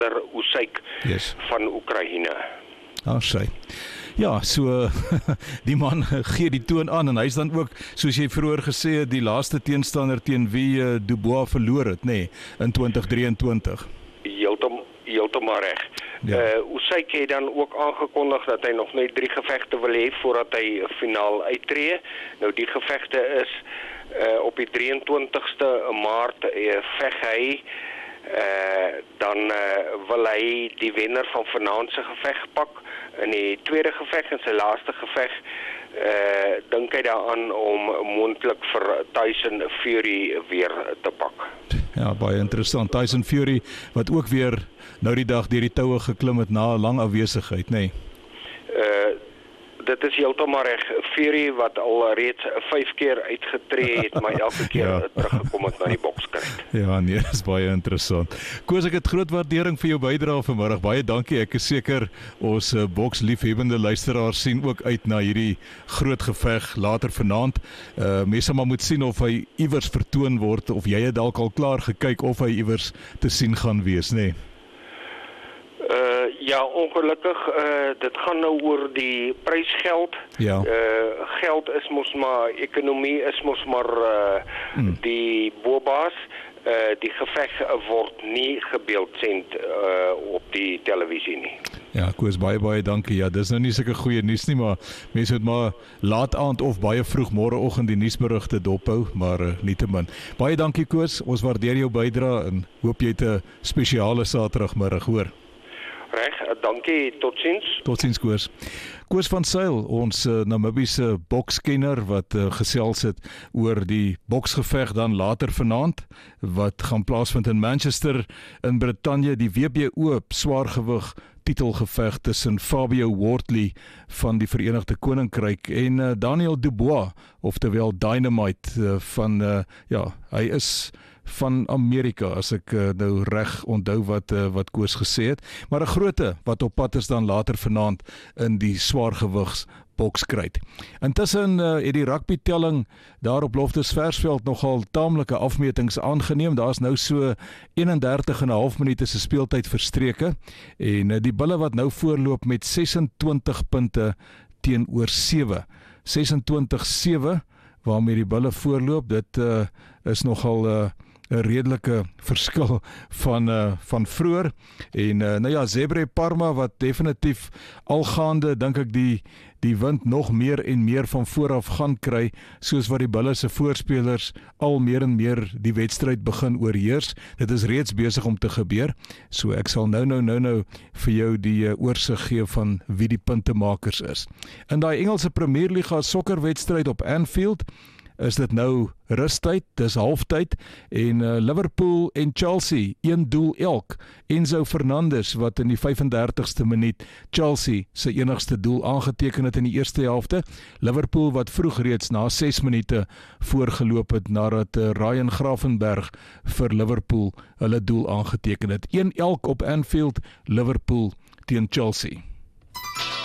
Usyk van Oekraïne. Sy. Ja, so die man gee die toon aan en hy is dan ook, soos jy vroeër gesê het, die laaste teenstander teen wie Dubois verloor het, in 2023. Heeltemal reg. Usyk het dan ook aangekondig dat hy nog net 3 gevegte wil hê voordat hy finaal uittreë. Nou die gevegte is op die 23ste Maart veg hy. Dan wil hy die wenner van vanaand se geveg pak. In die tweede geveg en sy laaste geveg dink hy daaraan om moontlik vir Tyson Fury weer te pak. Ja, baie interessant. Tyson Fury wat ook weer nou die dag deur die toue geklim het na 'n lang afwesigheid, Dit is heeltemal reg. Fury wat al reeds 5 keer uitgetree het, maar elke keer teruggekom het na die bokskryt. Ja, dit is baie interessant. Koos, ek het groot waardering vir jou bydrae vanmiddag. Baie dankie. Ek is seker ons boksliefhebbende luisteraars sien ook uit na hierdie groot geveg later vanaand. Mense maar moet sien of hy iewers vertoon word, of jy het dalk al klaar gekyk of hy iewers te sien gaan wees, Ja, ongelukkig, dit gaan nou oor die prysgeld. Ja. Geld is mos maar, ekonomie is mos maar die bobaas. Die geveg word nie gebeeldsend op die televisie nie. Ja, Koos, baie dankie. Ja, dis nou nie sulke goeie nuus nie, maar mense moet maar laat aand of baie vroeg môreoggend die nuusberigte dophou, maar nietemin. Baie dankie, Koos. Ons waardeer jou bydrae en hoop jy het 'n spesiale Saterdagmiddag, hoor. Reg, dankie, totsiens. Totsiens, Koos. Koos van Sail, ons Namibiese bokskenner wat gesels het oor die boksgeveg dan later vanaand wat gaan plaasvind in Manchester in Brittanje, die WBO swaargewig titelgeveg tussen Fabio Wortley van die Verenigde Koninkryk en Daniel Dubois, oftewel Dynamite van hy is van Amerika, as ek nou reg onthou wat Koos gesê het, maar 'n groote wat op pad is dan later vanaand in die swaargewigs bokskryt. Intussen het die rugby telling daar op Loftus Versveld nogal taamlike afmetings aangeneem. Daar's nou so 31,5 minute se speeltyd verstreke en die Bulle wat nou voorloop met 26 punte teenoor 7. 26-7 waarmee die Bulle voorloop. Dit is nogal 'n redelike verskil van vroeër en Zebre Parma wat definitief algaande dink ek die wind nog meer en meer van vooraf gaan kry, soos wat die Bulle se voorspelers al meer en meer die wedstryd begin oorheers. Dit is reeds besig om te gebeur. So ek sal nou vir jou die oorsig gee van wie die puntemakers is. In daai Engelse Premierliga sokkerwedstryd op Anfield is dit nou rustyd, dis halftyd en Liverpool en Chelsea, 1 doel elk. Enzo Fernandes wat in die 35ste minuut Chelsea se enigste doel aangeteken het in die eerste helfte. Liverpool wat vroeg reeds na 6 minute voorgeloop het nadat Ryan Gravenberch vir Liverpool hulle doel aangeteken het. 1 elk op Anfield, Liverpool teen Chelsea.